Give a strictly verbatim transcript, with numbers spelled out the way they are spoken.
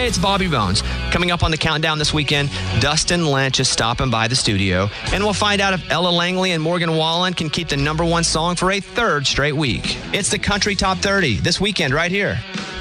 it's Bobby Bones. Coming up on the countdown this weekend, Dustin Lynch is stopping by the studio, and we'll find out if Ella Langley and Morgan Wallen can keep the number one song for a third straight week. It's the Country Top thirty this weekend right here